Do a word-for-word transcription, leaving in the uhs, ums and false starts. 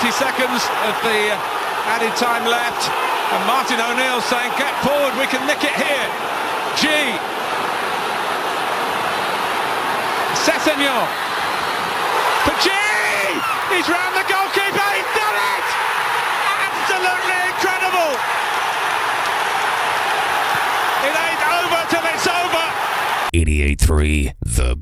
twenty seconds of the added time left, and Martin O'Neill saying, get forward, we can nick it here. G. Sessegnon. For G! He's round the goalkeeper, he's done it! Absolutely incredible! It ain't over till it's over! eighty-eight three The